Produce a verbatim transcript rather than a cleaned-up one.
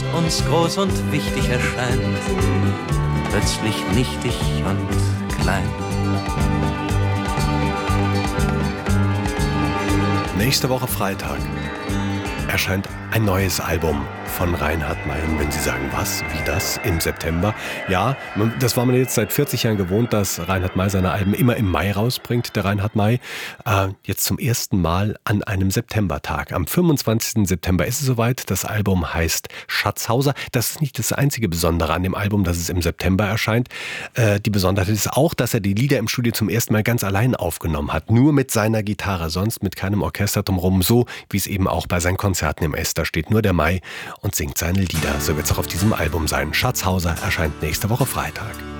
uns groß und wichtig erscheint, plötzlich nichtig und klein. Nächste Woche Freitag erscheint ein neues Album von Reinhard May. Und wenn Sie sagen, was, wie das, im September? Ja, das war man jetzt seit vierzig Jahren gewohnt, dass Reinhard May seine Alben immer im Mai rausbringt, der Reinhard May. Äh, jetzt zum ersten Mal an einem Septembertag. Am fünfundzwanzigsten September ist es soweit. Das Album heißt Schatzhauser. Das ist nicht das einzige Besondere an dem Album, dass es im September erscheint. Äh, die Besonderheit ist auch, dass er die Lieder im Studio zum ersten Mal ganz allein aufgenommen hat. Nur mit seiner Gitarre, sonst mit keinem Orchester drumherum. So wie es eben auch bei seinen Konzerten im S. Da steht nur der May und singt seine Lieder. So wird es auch auf diesem Album sein. Schatzhauser erscheint nächste Woche Freitag.